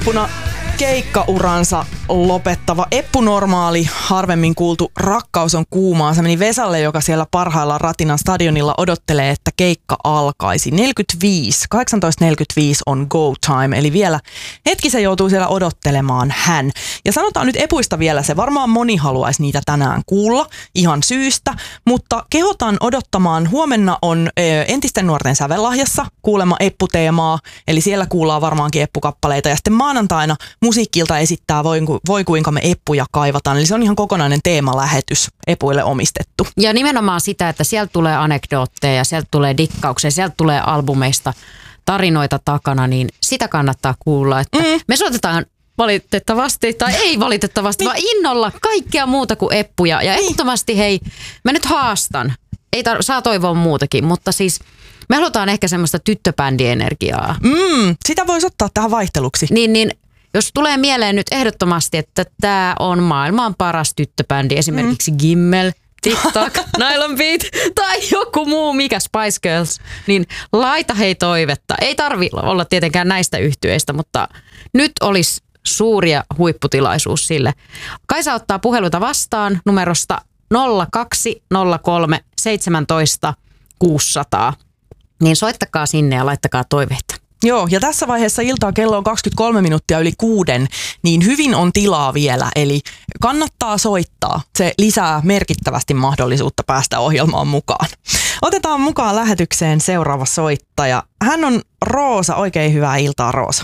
viikonloppuna keikkauransa lopettava Eppu Normaali, harvemmin kuultu Rakkaus on kuumaa. Se meni Vesalle, joka siellä parhaillaan Ratinan stadionilla odottelee, että keikka alkaisi. 18.45 on go time, eli vielä hetki se joutuu siellä odottelemaan hän. Ja sanotaan nyt Epuista vielä se, varmaan moni haluaisi niitä tänään kuulla, ihan syystä, mutta kehotan odottamaan. Huomenna on entisten nuorten sävellahjassa kuulemma Eppu-teemaa, eli siellä kuullaan varmaankin Eppu-kappaleita, ja sitten maanantaina musiikkilta esittää Voi kuinka me Eppuja kaivataan. Eli se on ihan kokonainen teemalähetys Epuille omistettu. Ja nimenomaan sitä, että sieltä tulee anekdootteja, sieltä tulee dikkauksia, sieltä tulee albumeista tarinoita takana, niin sitä kannattaa kuulla. Että me soitetaan valitettavasti, tai ei valitettavasti, vaan innolla kaikkea muuta kuin Eppuja. Ja ehdottomasti hei, mä nyt haastan. Saa toivoa muutakin, mutta siis me halutaan ehkä semmoista tyttöbändienergiaa. Sitä voisi ottaa tähän vaihteluksi. Niin, jos tulee mieleen nyt ehdottomasti, että tämä on maailman paras tyttöbändi, esimerkiksi Gimmel, TikTok, Nylon Beat tai joku muu, mikä Spice Girls, niin laita hei toivetta. Ei tarvi olla tietenkään näistä yhtyeistä, mutta nyt olisi suuria huipputilaisuus sille. Kaisa ottaa puheluita vastaan numerosta 0203 17 600. Niin soittakaa sinne ja laittakaa toiveita. Joo, ja tässä vaiheessa iltaa kello on 23 minuuttia yli 6, niin hyvin on tilaa vielä, eli kannattaa soittaa. Se lisää merkittävästi mahdollisuutta päästä ohjelmaan mukaan. Otetaan mukaan lähetykseen seuraava soittaja. Hän on Roosa, oikein hyvää iltaa Roosa.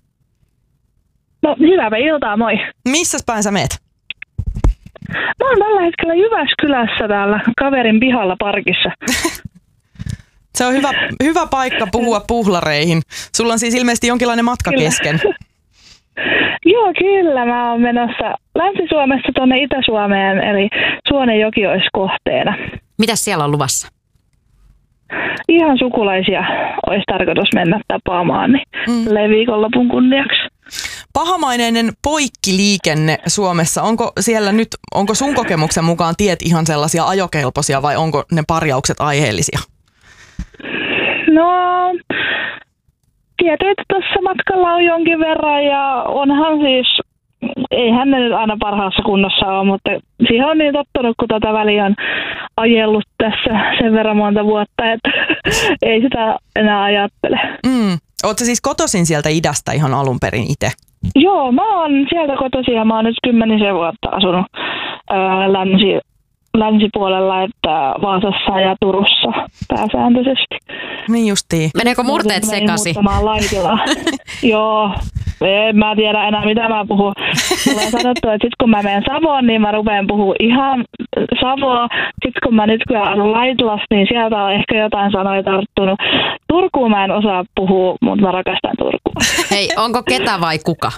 No hyvää iltaa, moi. Missäs päin sä meet? Mä oon tällä hetkellä Jyväskylässä täällä kaverin pihalla parkissa. Se on hyvä paikka puhua puhlareihin. Sulla on siis ilmeisesti jonkinlainen matka kesken. Joo, kyllä. Mä oon menossa Länsi-Suomesta tuonne Itä-Suomeen, eli Suonenjoki olisi kohteena. Mitäs siellä on luvassa? Ihan sukulaisia olisi tarkoitus mennä tapaamaan, niin viikonlopun kunniaksi. Pahamaineinen poikkiliikenne Suomessa, onko sun kokemuksen mukaan tiet ihan sellaisia ajokelpoisia vai onko ne parjaukset aiheellisia? No, tietysti tuossa matkalla on jonkin verran ja onhan siis, eihän ne nyt aina parhaassa kunnossa ole, mutta siihen on niin tottunut, kun tätä väliä on ajellut tässä sen verran monta vuotta, että ei sitä enää ajattele. Ootko siis kotoisin sieltä idästä ihan alun perin itse? Joo, mä oon sieltä kotoisin ja mä oon nyt 10 vuotta asunut länsipuolella, että Vaasassa ja Turussa pääsääntöisesti. Niin justiin. Meneekö murteet sekaisin? Joo, en mä tiedä enää mitä mä puhun. Mulla on sanottu, että sit kun mä menen Savoon, niin mä rupean puhua ihan Savoa. Sitten kun mä nyt kyllä asun Laitilassa, niin sieltä on ehkä jotain sanoja tarttunut. Turkuun mä en osaa puhua, mutta mä rakastan Turkua. Hei, onko ketä vai kuka?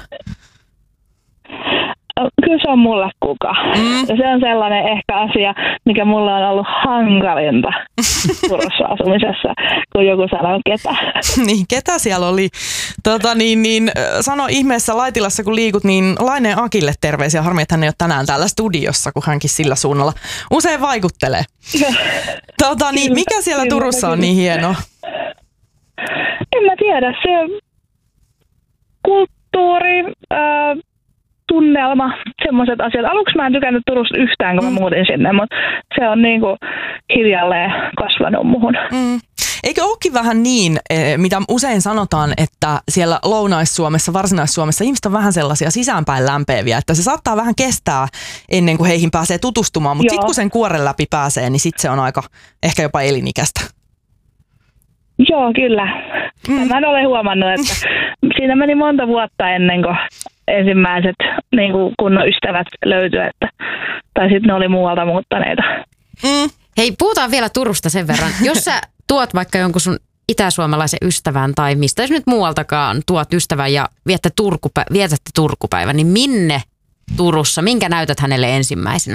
Kyllä se on mulle kuka. Ja se on sellainen ehkä asia, mikä mulla on ollut hankalinta Turussa asumisessa, kun joku sanoo ketä. Niin, ketä siellä oli? Sano ihmeessä Laitilassa, kun liikut, niin Laineen Akille terveisiä. Harmi, että hän ei ole tänään täällä studiossa, kun hänkin sillä suunnalla usein vaikuttelee. Mikä siellä Turussa on niin hienoa? En mä tiedä. Se kulttuuri, tunnelma, semmoiset asiat. Aluksi mä en tykännyt Turusta yhtään, kun mä muutin sinne, mutta se on niinku hiljalleen kasvanut muhun. Eikö olekin vähän niin, mitä usein sanotaan, että siellä Lounais-Suomessa, Varsinais-Suomessa ihmiset on vähän sellaisia sisäänpäin lämpeäviä, että se saattaa vähän kestää ennen kuin heihin pääsee tutustumaan, mutta sitten kun sen kuoren läpi pääsee, niin sitten se on aika ehkä jopa elinikäistä. Joo, kyllä. Mä en ole huomannut, että siinä meni monta vuotta ennen kuin ensimmäiset niin kuin kunnon ystävät löytyivät, tai sitten ne oli muualta muuttaneita. Hei, puhutaan vielä Turusta sen verran. Jos sä tuot vaikka jonkun sun itäsuomalaisen ystävän tai mistä jos nyt muualtakaan tuot ystävän ja vietätte Turkupäivän, niin minne Turussa, minkä näytät hänelle ensimmäisenä?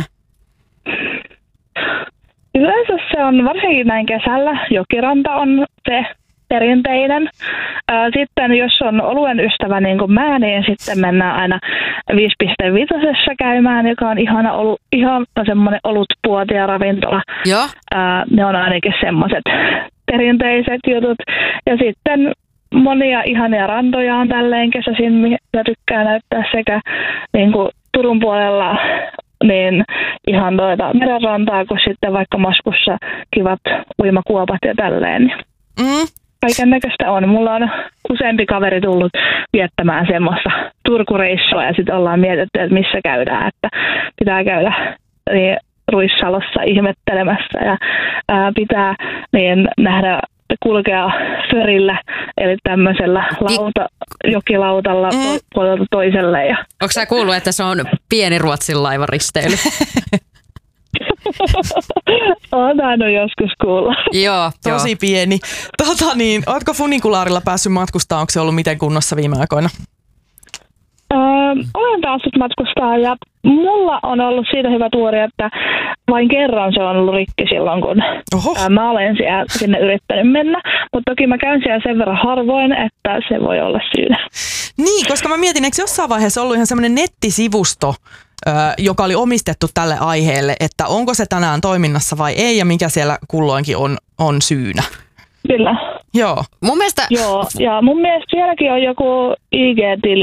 Yleensä se on varsinkin näin kesällä. Jokiranta on se perinteinen. Sitten jos on oluen ystävä niin kuin mä, niin sitten mennään aina 5.5 käymään, joka on ihan semmoinen olutpuotia ravintola. Joo. Ne on ainakin semmoiset perinteiset jutut. Ja sitten monia ihania rantoja on tälleen kesäisin, mitä tykkää näyttää sekä niin kuin Turun puolella niin ihan merenrantaa, kun sitten vaikka Maskussa kivat uimakuopat ja tälleen. Kaiken näköistä on. Mulla on useampi kaveri tullut viettämään semmoista Turkureissua ja sitten ollaan mietitty, että missä käydään, että pitää käydä niin Ruissalossa ihmettelemässä ja pitää niin nähdä kulkea förillä, eli tämmöisellä jokilautalla puolelta toiselle. Ja onko sä kuullut, että se on pieni Ruotsin laivaristeily? Olen tainnut joskus kuulla. Joo, tosi pieni. Ootko funikulaarilla päässyt matkustaa? Onko se ollut miten kunnossa viime aikoina? Olen päässyt matkustaa ja mulla on ollut siitä hyvä tuori, että vain kerran se on ollut rikki silloin, kun mä olen sinne yrittänyt mennä. Mutta toki mä käyn siellä sen verran harvoin, että se voi olla syynä. Niin, koska mä mietin, eikö jossain vaiheessa ollut ihan semmoinen nettisivusto, joka oli omistettu tälle aiheelle, että onko se tänään toiminnassa vai ei ja mikä siellä kulloinkin on syynä. Kyllä. Joo. Mun mielestä... Joo, ja mun mielestä sielläkin on joku IG-tili